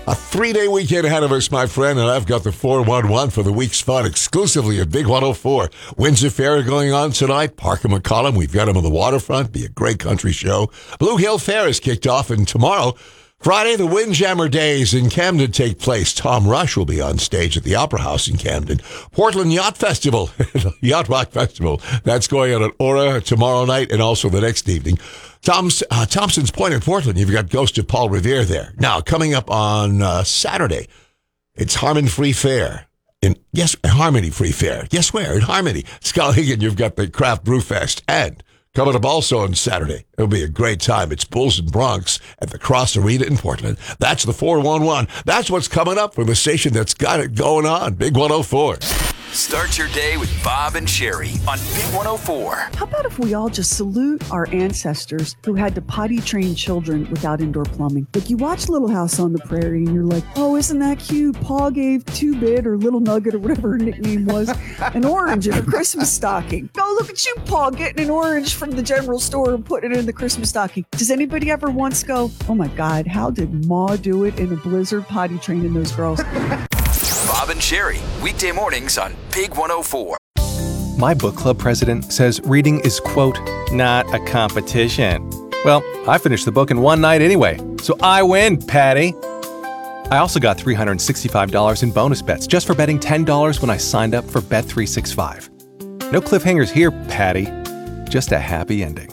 A 3-day weekend ahead of us, my friend, and I've got the 411 for the week's fun exclusively at Big 104. Windsor Fair going on tonight. Parker McCollum, we've got him on the waterfront. Be a great country show. Blue Hill Fair is kicked off, and tomorrow, Friday, the Windjammer Days in Camden take place. Tom Rush will be on stage at the Opera House in Camden. Portland Yacht Festival, Yacht Rock Festival, that's going on at Aura tomorrow night and also the next evening. Thompson's Point in Portland, you've got Ghost of Paul Revere there. Now, coming up on Saturday, it's Harmon Free Fair. Harmony Free Fair. Guess where? In Harmony. Skowhegan, you've got the Craft Brew Fest. And coming up also on Saturday, it'll be a great time. It's Bulls and Bronx at the Cross Arena in Portland. That's the 411. That's what's coming up from the station that's got it going on. Big 104. Start your day with Bob and Sherry on Big 104. How about if we all just salute our ancestors who had to potty train children without indoor plumbing? Like, you watch Little House on the Prairie and you're like, oh, isn't that cute? Paul gave Two-Bit or Little Nugget or whatever her nickname was an orange in a Christmas stocking. Oh, look at you, Paul, getting an orange from the general store and putting it in the Christmas stocking. Does anybody ever once go, oh my God, how did Ma do it in a blizzard potty training those girls? Bob and Sherry, weekday mornings on Big 104. My book club president says reading is, quote, not a competition. Well, I finished the book in one night anyway, so I win, Patty. I also got $365 in bonus bets just for betting $10 when I signed up for Bet365. No cliffhangers here, Patty. Just a happy ending.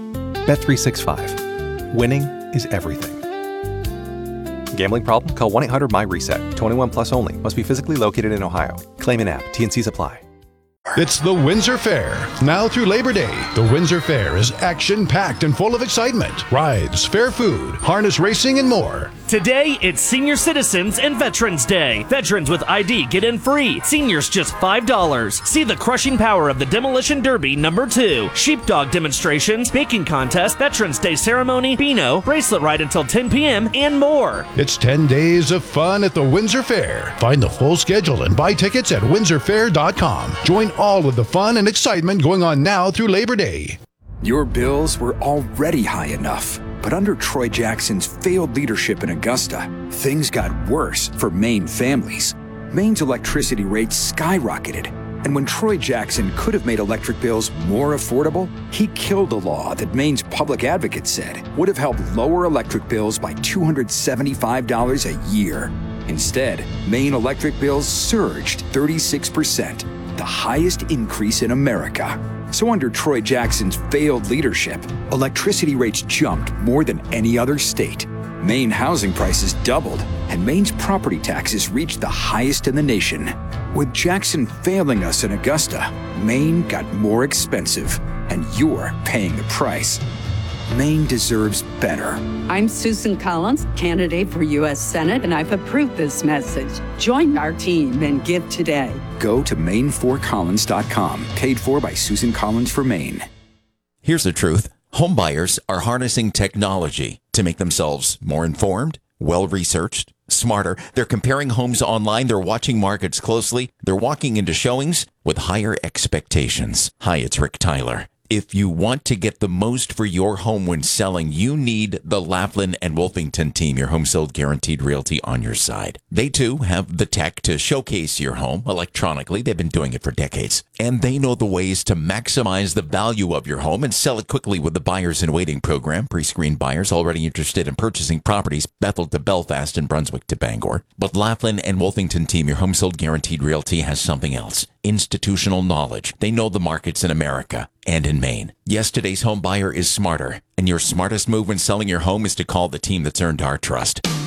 Bet365. Winning is everything. Gambling problem? Call 1-800-MY-RESET. 21 plus only. Must be physically located in Ohio. Claim in app. T&Cs apply. It's the Windsor Fair. Now through Labor Day, the Windsor Fair is action-packed and full of excitement. Rides, fair food, harness racing, and more. Today, it's Senior Citizens and Veterans Day. Veterans with ID get in free. Seniors just $5. See the crushing power of the Demolition Derby #2. Sheepdog demonstrations, baking contest, Veterans Day ceremony, Beano, bracelet ride until 10 p.m., and more. It's 10 days of fun at the Windsor Fair. Find the full schedule and buy tickets at windsorfair.com. Join all of the fun and excitement going on now through Labor Day. Your bills were already high enough, but under Troy Jackson's failed leadership in Augusta, things got worse for Maine families. Maine's electricity rates skyrocketed, and when Troy Jackson could have made electric bills more affordable, he killed a law that Maine's public advocate said would have helped lower electric bills by $275 a year. Instead, Maine electric bills surged 36%, the highest increase in America. So under Troy Jackson's failed leadership, electricity rates jumped more than any other state. Maine housing prices doubled, and Maine's property taxes reached the highest in the nation. With Jackson failing us in Augusta, Maine got more expensive, and you're paying the price. Maine deserves better. I'm Susan Collins, candidate for U.S. Senate, and I've approved this message. Join our team and give today. Go to Maine4Collins.com. Paid for by Susan Collins for Maine. Here's the truth. Homebuyers are harnessing technology to make themselves more informed, well-researched, smarter. They're comparing homes online. They're watching markets closely. They're walking into showings with higher expectations. Hi, it's Rick Tyler. If you want to get the most for your home when selling, you need the Laughlin and Wolfington team, your home sold guaranteed realty on your side. They too have the tech to showcase your home electronically. They've been doing it for decades. And they know the ways to maximize the value of your home and sell it quickly with the Buyers in Waiting program. Pre-screened buyers already interested in purchasing properties, Bethel to Belfast and Brunswick to Bangor. But Laughlin and Wolfington team, your home sold guaranteed realty, has something else. Institutional knowledge. They know the markets in America and in Maine. Yes, today's home buyer is smarter, and your smartest move when selling your home is to call the team that's earned our trust.